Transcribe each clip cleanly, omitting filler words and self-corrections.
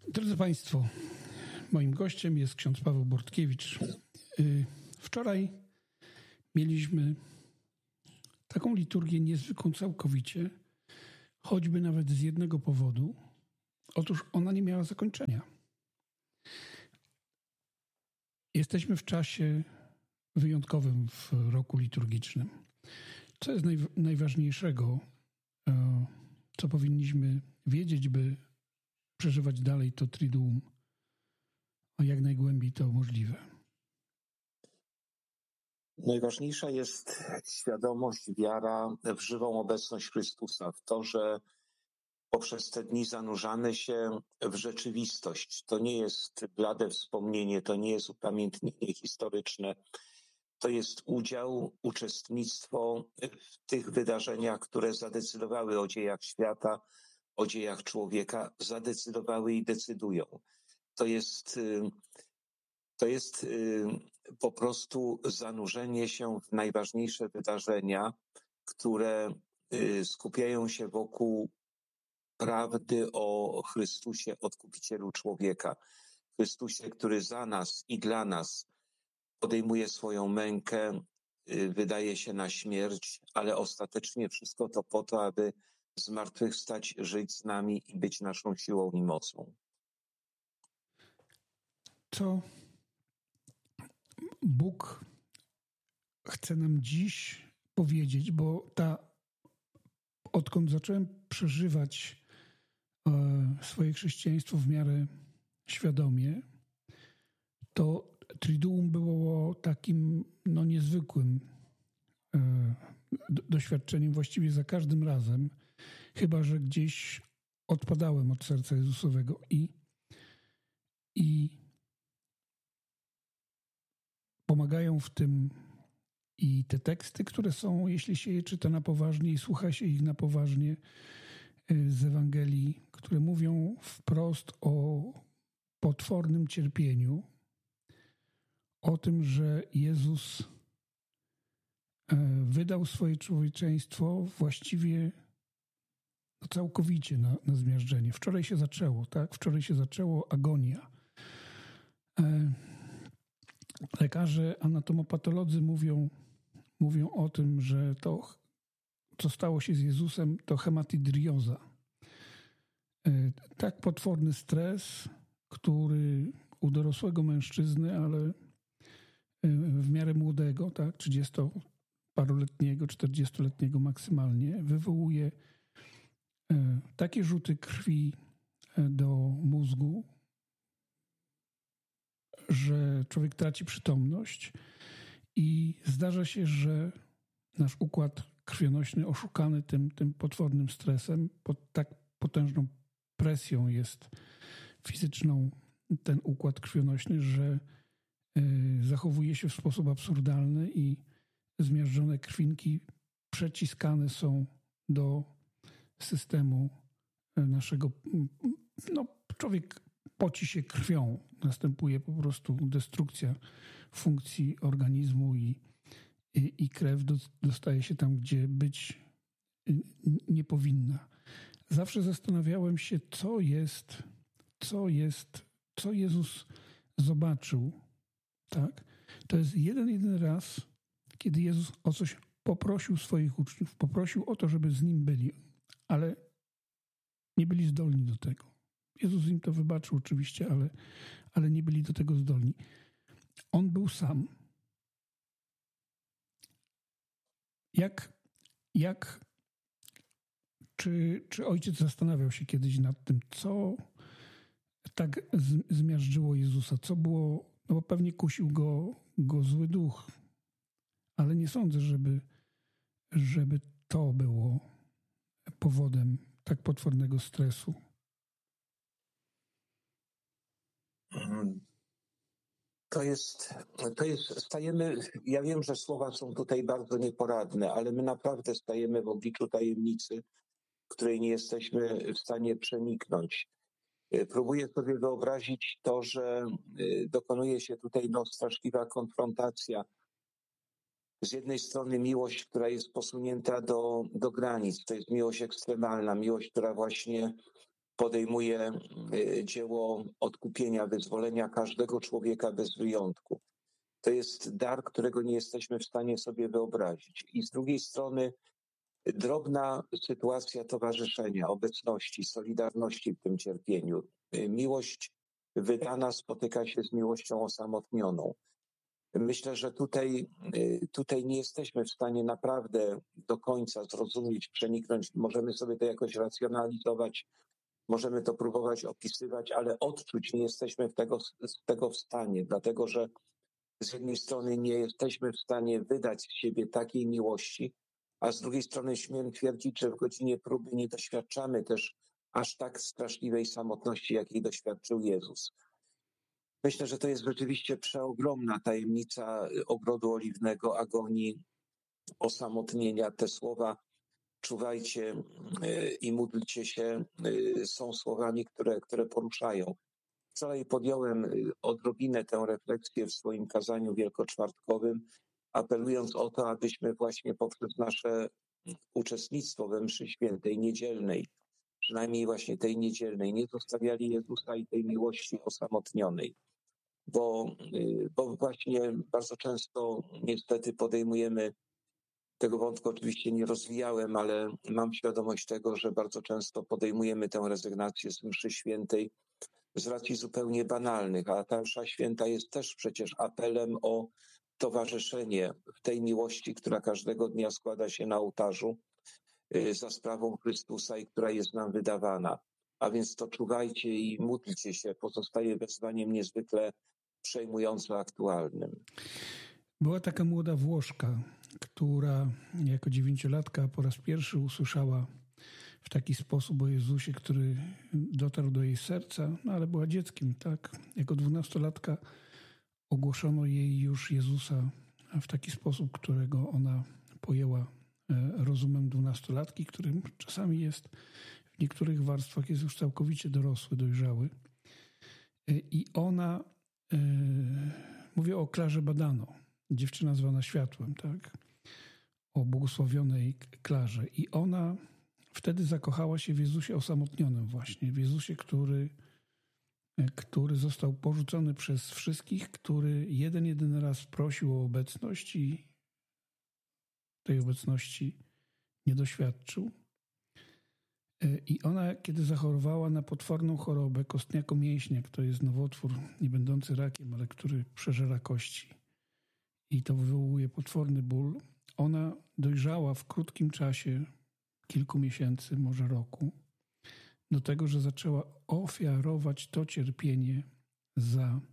Drodzy Państwo, moim gościem jest ksiądz Paweł Bortkiewicz. Wczoraj mieliśmy taką liturgię niezwykłą całkowicie, choćby nawet z jednego powodu. Otóż ona nie miała zakończenia. Jesteśmy w czasie wyjątkowym w roku liturgicznym. Co jest najważniejszego, co powinniśmy wiedzieć, by przeżywać dalej to Triduum, a jak najgłębiej to możliwe? Najważniejsza jest świadomość, wiara w żywą obecność Chrystusa, w to, że poprzez te dni zanurzamy się w rzeczywistość. To nie jest blade wspomnienie, to nie jest upamiętnienie historyczne. To jest udział, uczestnictwo w tych wydarzeniach, które zadecydowały o dziejach świata, o dziejach człowieka, zadecydowały i decydują. To jest po prostu zanurzenie się w najważniejsze wydarzenia, które skupiają się wokół prawdy o Chrystusie, Odkupicielu człowieka. Chrystusie, który za nas i dla nas podejmuje swoją mękę, wydaje się na śmierć, ale ostatecznie wszystko to po to, aby zmartwychwstać, żyć z nami i być naszą siłą i mocą. Co Bóg chce nam dziś powiedzieć, bo odkąd zacząłem przeżywać swoje chrześcijaństwo w miarę świadomie, to Triduum było takim niezwykłym doświadczeniem właściwie za każdym razem, chyba że gdzieś odpadałem od serca Jezusowego i pomagają w tym i te teksty, które są, jeśli się je czyta na poważnie i słucha się ich na poważnie z Ewangelii, które mówią wprost o potwornym cierpieniu, o tym, że Jezus wydał swoje człowieczeństwo właściwie całkowicie na zmiażdżenie. Wczoraj się zaczęło, tak? Wczoraj się zaczęło agonia. Lekarze, anatomopatolodzy mówią o tym, że to, co stało się z Jezusem, to hematidrioza. Tak potworny stres, który u dorosłego mężczyzny, ale w miarę młodego, tak, 30-paroletniego, 40-letniego maksymalnie, wywołuje takie rzuty krwi do mózgu, że człowiek traci przytomność i zdarza się, że nasz układ krwionośny oszukany tym potwornym stresem, pod tak potężną presją jest fizyczną ten układ krwionośny, że zachowuje się w sposób absurdalny i zmiażdżone krwinki przeciskane są do systemu naszego. Człowiek poci się krwią, następuje po prostu destrukcja funkcji organizmu i krew dostaje się tam, gdzie być nie powinna. Zawsze zastanawiałem się, co Jezus zobaczył. Tak? To jest jeden raz, kiedy Jezus o coś poprosił swoich uczniów, poprosił o to, żeby z Nim byli, ale nie byli zdolni do tego. Jezus im to wybaczył oczywiście, ale nie byli do tego zdolni. On był sam. Czy ojciec zastanawiał się kiedyś nad tym, co tak zmiażdżyło Jezusa? Co było, bo pewnie kusił go zły duch, ale nie sądzę, żeby to było powodem tak potwornego stresu. Ja wiem, że słowa są tutaj bardzo nieporadne, ale my naprawdę stajemy w obliczu tajemnicy, której nie jesteśmy w stanie przeniknąć. Próbuję sobie wyobrazić to, że dokonuje się tutaj straszliwa konfrontacja. Z jednej strony miłość, która jest posunięta do granic, to jest miłość ekstremalna, miłość, która właśnie podejmuje dzieło odkupienia, wyzwolenia każdego człowieka bez wyjątku. To jest dar, którego nie jesteśmy w stanie sobie wyobrazić. I z drugiej strony drobna sytuacja towarzyszenia, obecności, solidarności w tym cierpieniu. Miłość wydana spotyka się z miłością osamotnioną. Myślę, że tutaj nie jesteśmy w stanie naprawdę do końca zrozumieć, przeniknąć. Możemy sobie to jakoś racjonalizować, możemy to próbować opisywać, ale odczuć nie jesteśmy tego w stanie, dlatego że z jednej strony nie jesteśmy w stanie wydać z siebie takiej miłości, a z drugiej strony śmiem twierdzić, że w godzinie próby nie doświadczamy też aż tak straszliwej samotności, jakiej doświadczył Jezus. Myślę, że to jest rzeczywiście przeogromna tajemnica ogrodu oliwnego, agonii, osamotnienia. Te słowa czuwajcie i módlcie się są słowami, które poruszają. Wczoraj podjąłem odrobinę tę refleksję w swoim kazaniu wielkoczwartkowym, apelując o to, abyśmy właśnie poprzez nasze uczestnictwo we mszy świętej, niedzielnej, przynajmniej właśnie tej niedzielnej, nie zostawiali Jezusa i tej miłości osamotnionej. Bo właśnie bardzo często niestety podejmujemy, tego wątku oczywiście nie rozwijałem, ale mam świadomość tego, że bardzo często podejmujemy tę rezygnację z mszy świętej z racji zupełnie banalnych, a ta msza święta jest też przecież apelem o towarzyszenie w tej miłości, która każdego dnia składa się na ołtarzu za sprawą Chrystusa i która jest nam wydawana. A więc to czuwajcie i módlcie się, pozostaje wezwaniem niezwykle przejmująco aktualnym. Była taka młoda Włoszka, która jako 9-latka po raz pierwszy usłyszała w taki sposób o Jezusie, który dotarł do jej serca, no ale była dzieckiem, tak? Jako 12-latka ogłoszono jej już Jezusa w taki sposób, którego ona pojęła rozumem 12-latki, którym czasami jest w niektórych warstwach jest już całkowicie dorosły, dojrzały. I ona, mówię o Klarze Badano, dziewczyna zwana Światłem, tak? O błogosławionej Klarze. I ona wtedy zakochała się w Jezusie osamotnionym właśnie, w Jezusie, który został porzucony przez wszystkich, który jedyny raz prosił o obecność i tej obecności nie doświadczył. I ona, kiedy zachorowała na potworną chorobę kostniako-mięśniak, to jest nowotwór nie będący rakiem, ale który przeżera kości i to wywołuje potworny ból, ona dojrzała w krótkim czasie, kilku miesięcy, może roku, do tego, że zaczęła ofiarować to cierpienie za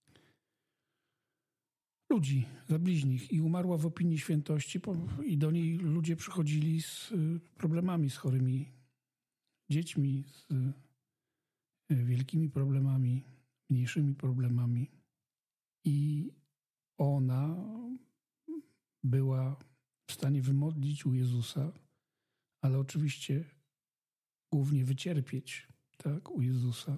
ludzi, za bliźnich i umarła w opinii świętości i do niej ludzie przychodzili z problemami, z chorymi dziećmi, z wielkimi problemami, mniejszymi problemami i ona była w stanie wymodlić u Jezusa, ale oczywiście głównie wycierpieć, tak, u Jezusa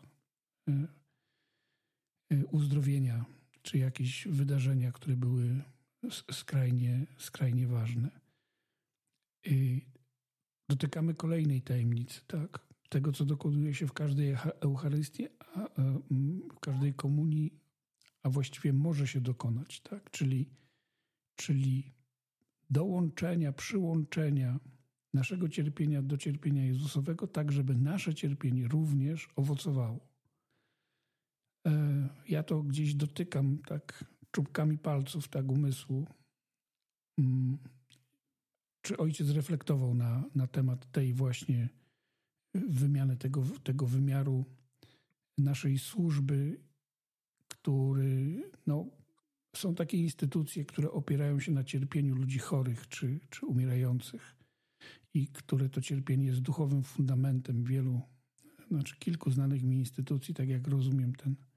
uzdrowienia czy jakieś wydarzenia, które były skrajnie ważne. I dotykamy kolejnej tajemnicy, tak, tego, co dokonuje się w każdej Eucharystii, w każdej komunii, a właściwie może się dokonać, tak, czyli dołączenia, przyłączenia naszego cierpienia do cierpienia Jezusowego, tak żeby nasze cierpienie również owocowało. Ja to gdzieś dotykam tak czubkami palców, tak umysłu. Czy ojciec reflektował na temat tej właśnie wymiany, tego wymiaru naszej służby, który, są takie instytucje, które opierają się na cierpieniu ludzi chorych czy umierających i które to cierpienie jest duchowym fundamentem kilku znanych mi instytucji, tak jak rozumiem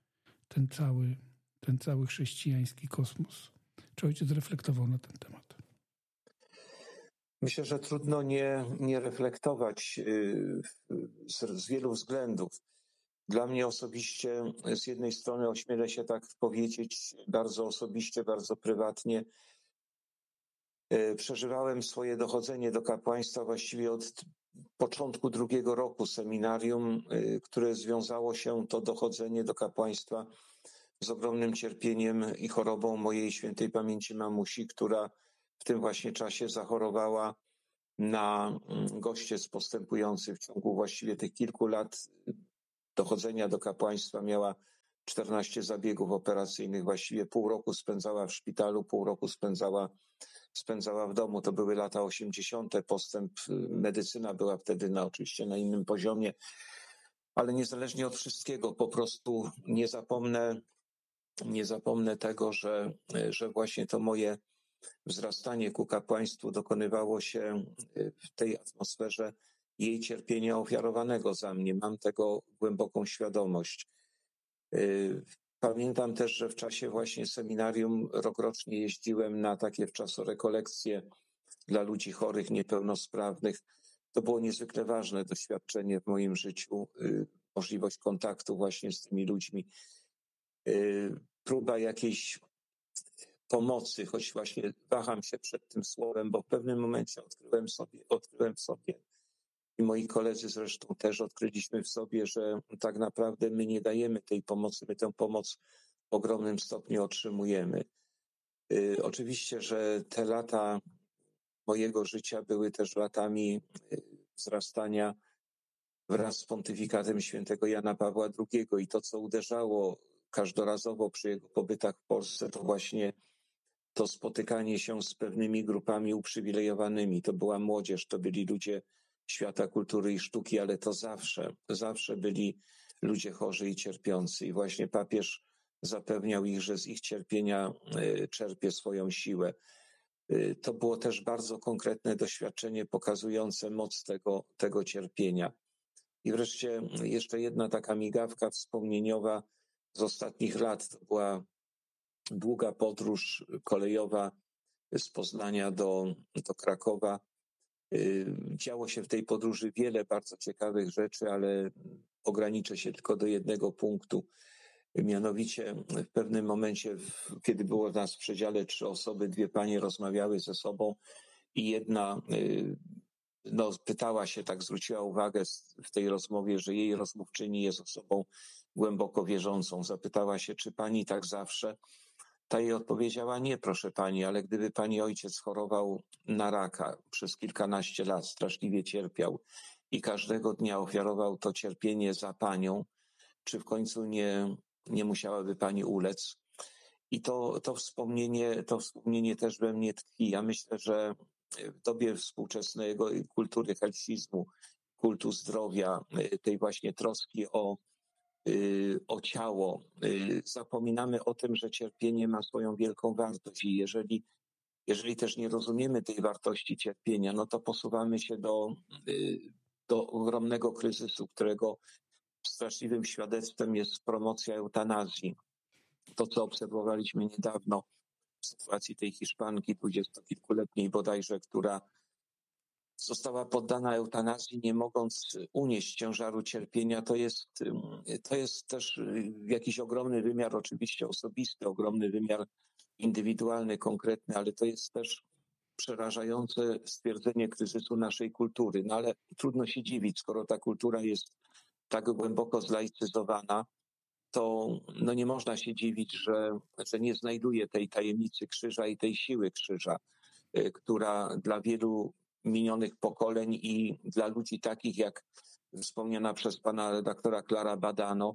ten cały chrześcijański kosmos. Czy ojciec reflektował na ten temat? Myślę, że trudno nie reflektować z wielu względów. Dla mnie osobiście, z jednej strony ośmielę się tak powiedzieć, bardzo osobiście, bardzo prywatnie, przeżywałem swoje dochodzenie do kapłaństwa właściwie od początku drugiego roku seminarium, które związało się to dochodzenie do kapłaństwa z ogromnym cierpieniem i chorobą mojej świętej pamięci mamusi, która w tym właśnie czasie zachorowała na gościec postępujący w ciągu właściwie tych kilku lat dochodzenia do kapłaństwa. Miała 14 zabiegów operacyjnych, właściwie pół roku spędzała w szpitalu, pół roku spędzała w domu. To były lata 80. Postęp, medycyna była wtedy oczywiście na innym poziomie, ale niezależnie od wszystkiego, po prostu nie zapomnę tego, że właśnie to moje wzrastanie ku kapłaństwu dokonywało się w tej atmosferze jej cierpienia ofiarowanego za mnie. Mam tego głęboką świadomość. Pamiętam też, że w czasie właśnie seminarium rokrocznie jeździłem na takie wczasorekolekcje dla ludzi chorych, niepełnosprawnych. To było niezwykle ważne doświadczenie w moim życiu, możliwość kontaktu właśnie z tymi ludźmi. Próba jakiejś pomocy, choć właśnie waham się przed tym słowem, bo w pewnym momencie odkryłem w sobie i moi koledzy zresztą też odkryliśmy w sobie, że tak naprawdę my nie dajemy tej pomocy, my tę pomoc w ogromnym stopniu otrzymujemy. Oczywiście, że te lata mojego życia były też latami wzrastania wraz z pontyfikatem świętego Jana Pawła II i to, co uderzało każdorazowo przy jego pobytach w Polsce, to właśnie to spotykanie się z pewnymi grupami uprzywilejowanymi. To była młodzież, to byli ludzie świata kultury i sztuki, ale to zawsze byli ludzie chorzy i cierpiący. I właśnie papież zapewniał ich, że z ich cierpienia czerpie swoją siłę. To było też bardzo konkretne doświadczenie pokazujące moc tego cierpienia. I wreszcie jeszcze jedna taka migawka wspomnieniowa z ostatnich lat. To była długa podróż kolejowa z Poznania do Krakowa. Działo się w tej podróży wiele bardzo ciekawych rzeczy, ale ograniczę się tylko do jednego punktu. Mianowicie w pewnym momencie, kiedy było nas w przedziale 3 osoby, 2 panie rozmawiały ze sobą i jedna pytała się, tak zwróciła uwagę w tej rozmowie, że jej rozmówczyni jest osobą głęboko wierzącą. Zapytała się, czy pani tak zawsze? Ta jej odpowiedziała, nie proszę pani, ale gdyby pani ojciec chorował na raka przez kilkanaście lat, straszliwie cierpiał i każdego dnia ofiarował to cierpienie za panią, czy w końcu nie musiałaby pani ulec? I to wspomnienie też we mnie tkwi. Ja myślę, że w dobie współczesnego kultury helsizmu, kultu zdrowia, tej właśnie troski o ciało, zapominamy o tym, że cierpienie ma swoją wielką wartość i jeżeli też nie rozumiemy tej wartości cierpienia, no to posuwamy się do ogromnego kryzysu, którego straszliwym świadectwem jest promocja eutanazji. To, co obserwowaliśmy niedawno w sytuacji tej Hiszpanki, 20-kilkuletniej bodajże, która została poddana eutanazji, nie mogąc unieść ciężaru cierpienia, to jest też jakiś ogromny wymiar, oczywiście osobisty, ogromny wymiar indywidualny, konkretny, ale to jest też przerażające stwierdzenie kryzysu naszej kultury. No ale trudno się dziwić, skoro ta kultura jest tak głęboko zlaicyzowana, to nie można się dziwić, że nie znajduje tej tajemnicy krzyża i tej siły krzyża, która dla wielu minionych pokoleń i dla ludzi takich jak wspomniana przez pana redaktora Klara Badano,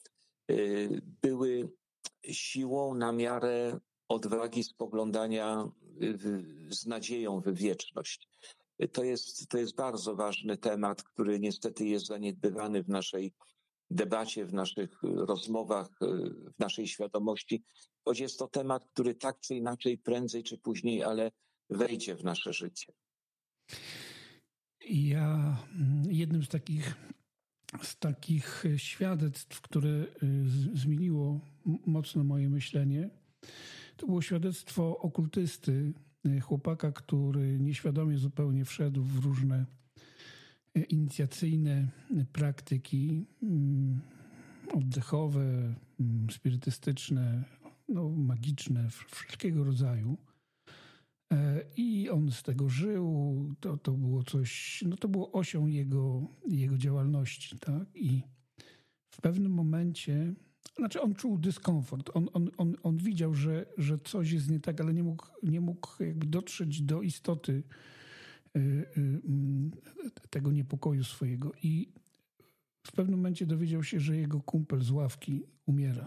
były siłą na miarę odwagi spoglądania z nadzieją w wieczność. To jest bardzo ważny temat, który niestety jest zaniedbywany w naszej debacie, w naszych rozmowach, w naszej świadomości, choć jest to temat, który tak czy inaczej, prędzej czy później, ale wejdzie w nasze życie. Ja jednym z takich świadectw, które zmieniło mocno moje myślenie, to było świadectwo okultysty, chłopaka, który nieświadomie zupełnie wszedł w różne inicjacyjne praktyki oddechowe, spirytystyczne, magiczne, wszelkiego rodzaju. I on z tego żył. To było coś, no to było osią jego działalności, tak? I w pewnym momencie, znaczy on czuł dyskomfort. On widział, że coś jest nie tak, ale nie mógł jakby dotrzeć do istoty tego niepokoju swojego. I w pewnym momencie dowiedział się, że jego kumpel z ławki umiera.